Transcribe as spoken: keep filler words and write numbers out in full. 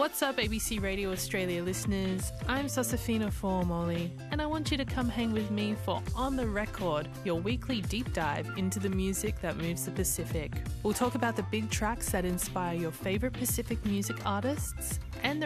What's up, A B C Radio Australia listeners? I'm Sosafina Formoli, and I want you to come hang with me for On The Record, your weekly deep dive into the music that moves the Pacific. We'll talk about the big tracks that inspire your favourite Pacific music artists and the